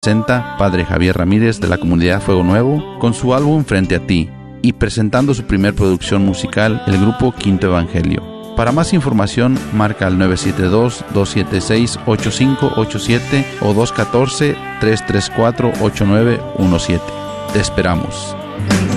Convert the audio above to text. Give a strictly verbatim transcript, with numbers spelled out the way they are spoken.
presenta Padre Javier Ramírez de la Comunidad Fuego Nuevo con su álbum Frente a Ti y presentando su primer producción musical, el grupo Quinto Evangelio. Para más información, marca al nueve siete dos, dos siete seis, ocho cinco ocho siete o dos uno cuatro, tres tres cuatro, ocho nueve uno siete. Te esperamos.